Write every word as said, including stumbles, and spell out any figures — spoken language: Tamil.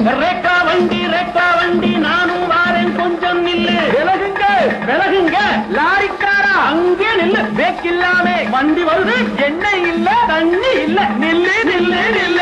ரேக்கா வண்டி ரேக்கா வண்டி நானும் வாரேன் கொஞ்சம் நில்லு. விலகுங்க விலகுங்க லாரிக்காரா அங்கே நில்லு. பேக் இல்லாம வண்டி வருது, எண்ணெய் இல்ல தண்ணி இல்ல. நில்லு நில்லு நில்லு.